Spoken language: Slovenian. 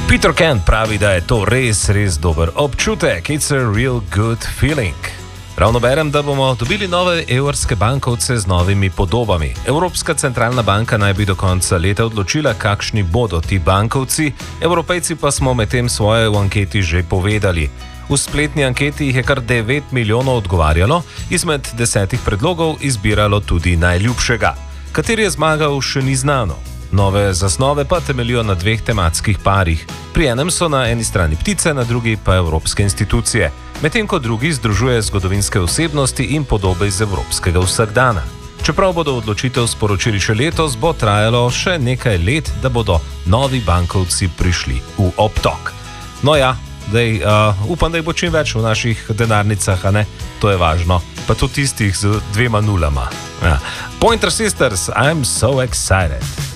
Peter Kent pravi, da je to res dober občutek. It's a real good feeling. Ravno berem, da bomo dobili nove evrske bankovce z novimi podobami. Evropska centralna banka naj bi do konca leta odločila, kakšni bodo ti bankovci, Evropejci pa smo medtem svoje v anketi že povedali. V spletni anketi jih je kar 9 milijonov odgovarjalo, izmed 10 predlogov izbiralo tudi najljubšega. Kateri je zmagal, še ni znano. Nove zasnove pa temeljijo na 2 tematskih parih. Pri enem so na eni strani ptice, na drugi pa evropske institucije, medtem ko drugi združuje zgodovinske osebnosti in podobe iz evropskega vsakdana. Čeprav bodo odločitev sporočili še letos, bo trajalo še nekaj let, da bodo novi bankovci prišli v obtok. No ja, upam, da jih bo čim več v naših denarnicah, a ne? To je važno. Pa tudi tistih z 2 nulama. Ja. Pointer Sisters, I'm so excited.